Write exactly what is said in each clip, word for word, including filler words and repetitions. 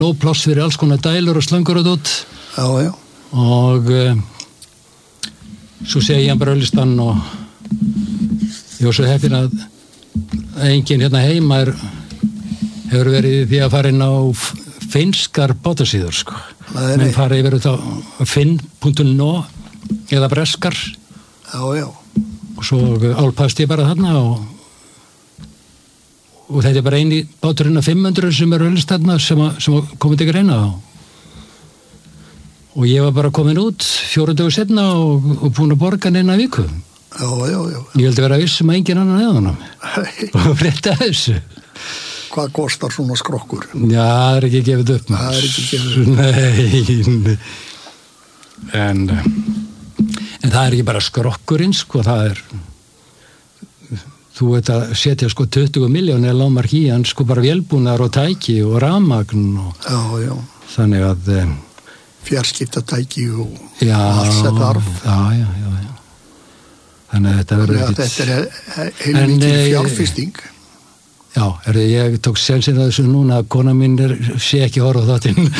nóg pláss fyrir alls konar dælur og slöngur og dót. Já, já. Og uh, svo segi ég hann bara öllistann og ég var svo heppinn að enginn hérna heima er, hefur verið því að fara inn á finnskar bátasíður, sko. Nei, nei. Menn fara yfir þetta finn punktur no eða breskar. Já, já. Og svo álpast ég bara þarna og og þetta er bara eini báturinn af fimm hundruð sem eru ölst þarna sem, sem komið til greina á. Og ég var bara komin út fjóra dögur setna og, og búin að borga neina viku. Já, já, já. Ég heldur vera viss sem að engin annan eða hann og frétta þessu. Hvað kostar svona skrokkur? Já, það er ekki gefið upp. Það er ekki gefið upp. Nei. En, en það er ekki bara skrokkurinn, sko, það er þú veit að setja sko tuttugu miljónir lágmark í hann, sko bara vélbúnaðar og tæki og rafmagn og já, já. Þannig að fjarskiptatæki og já, allt sem þarf. Já, já, já, já. Þannig að þetta verður ekkit... Þetta er heilmikil fjárfesting. Já, er, ég tók sjálfsinn að þessu núna að kona mín er, sé ekki horfa á þáttinn.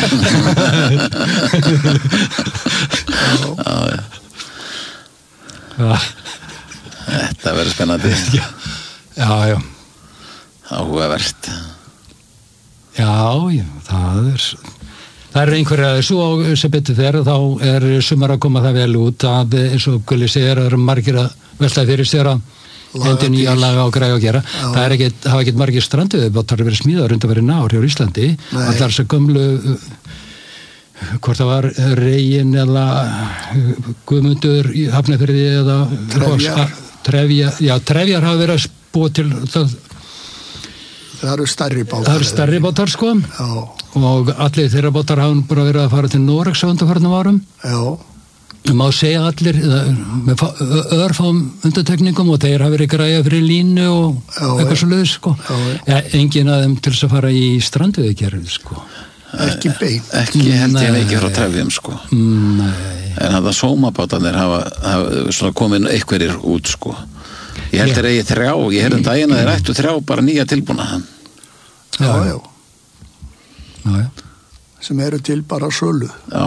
Já, já. Já. Þetta verður spennandi. Já, já, já. Áhugavert. Já, já, það er það er einhverja svo sem betur þegar þá er sumar að koma það vel út að eins og Gulli segir að það eru margir að velta fyrir sér að hendi nýja laga og græja og gera. Já. Það er ekkit, hafa ekkit margir stranduðubátar verið smíðaður undanfarin ár hjá Íslandi. Nei. Allar þessar gömlu hvort það var Regin eða Guðmundur í Hafnarfirði eða Trefjar. Trefjar, já, Trefjar hafa verið að spúa til það. Það eru stærri bátar. Það eru stærri bátar, sko. Já. Og allir þeirra bátar hafa bara verið að fara til Noregs á undanfarnum árum. Já. Má segja allir með örfám undantekningum og þeir hafa verið græja fyrir línu og já, eitthvað svo leiðis, sko. Já, ja, engin af þeim til þess að fara í strandveiðigerð, sko. Ekki bein. Ekki held ég ekki frá Trefjum, sko. Nei. En það sómabátarnir hafa, hafa svona komin einhverjir út, sko. Ég held þeir eigi þrjá, ég heyrði um daginn að þeir ættu þrjá bara nýja tilbúna. Já, já. Já, já. Sem eru til bara sölu. Já.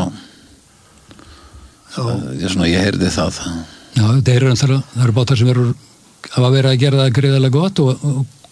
Já. Ég, svona, ég heyrði það. Já, þeir eru, það eru bátar sem eru hafa verið að gera það greiðarlega gott og,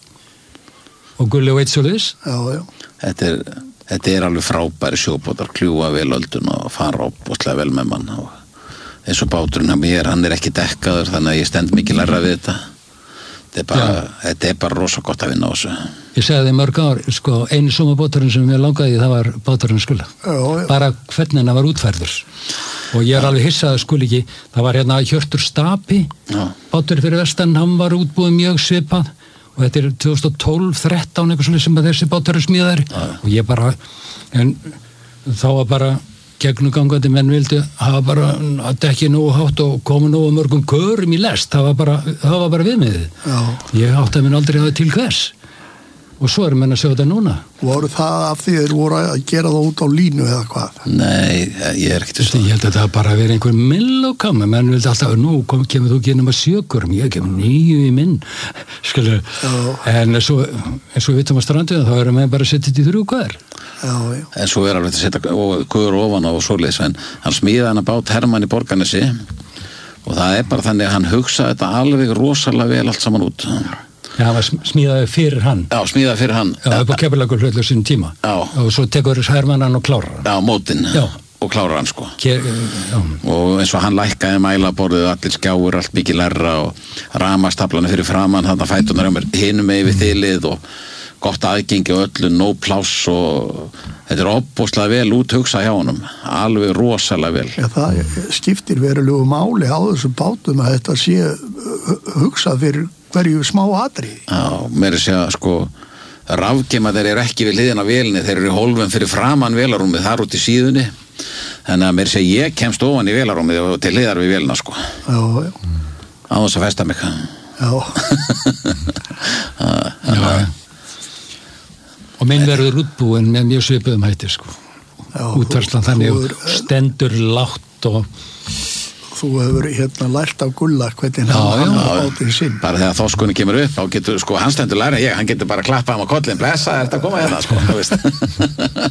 og, og Gulli veit svo liðs. Já, já. Þetta er, þetta er alveg frábæri sjóbátar, kljúa vel öldun og fara opbúslega vel með mann og eins og báturinn að mér, hann er ekki dekkaður þannig að ég stend mikið læra við þetta. Þetta er bara, þetta er bara rosa gott að vinna á þessu. Ég segði þið mörg ár, sko, einu sumabáturinn sem ég langaði, það var báturinn Skulla. Já, já. Bara hvernig hann var útfærður. Og ég er alveg hissað að skul ekki, það var hérna Hjörtur Stapi, já. Bátur fyrir vestan, hann var útbúið mjög svipað og þetta er tvö þúsund og tólf þrettán eitthvað svona sem að þessi bátur er smíðaðir og ég bara, en þá var bara gegnugangandi menn vildu hafa bara að dekki nógu hátt og koma nógu mörgum körum í lest, það var bara, það var bara viðmiðið. Já. Ég átti að minn aldrei hafa til hvers. Og svo erum menn að sjá þetta núna. Voru það af því þeir voru að gera það út á línu eða hvað? Nei, ég er ekkert að stað. Ég held að það bara verið einhver millokam, menn vildi alltaf, nú kom, kemur þú ekki inn um að sjökurum, ég kemur nýju í minn, skilur. En svo, en svo vitum að stranduða, þá erum við bara að setja þetta í þrjú hver. Já, já. En svo er alveg að setja guður ofan á svoleiðis, en hann smíðaði hann að bát Hermann í Borgarnesi og það er bara þannig að hann hugsaði þetta alveg rosalega vel allt saman út. Já, hann var smíðaði fyrir hann. Já, smíðaði fyrir hann. Já, upp á Keflavíkurflugvelli á sínum tíma. Já. Og svo tekur Hermann hann og klárar hann. Já, mótinn. Já. Og klárar hann, sko. Ke já. Og eins og hann lækkaði mælaborðið, allir skjáur, allt mikið lærra og ramastaflana fyrir framann, hann að fætunar á mér hinum með við þilið og gott aðgengi og öllu, no pláss og þetta er opbúslega vel út hugsað hjá honum, alveg rosalega vel. Já, það skiptir verulegu máli á þessum bátum að þetta sé hugsað fyrir hverju smá atriði. Já, mér er að sko rafgema þeir eru ekki við hliðina á vélinni, þeir eru í hólfum fyrir framan vélarúmið þar út í síðunni, þannig að mér sé ég kemst ofan í vélarúmið og til hliðar við vélina, sko. Já, já. Á þess að festa mig. Já. Já, já. Og minn verður útbúin með mjög svipuðum hætti, sko. Já, útverslan þannig og stendur látt og þú hefur hérna lært af Gulla hvernig hann á bátinn sinn. Bara þegar þorskunni kemur upp, þá getur, sko, hann stendur læra ég, hann getur bara klappað hann á kollin, blessa, er þetta að koma hérna, sko, þú veist.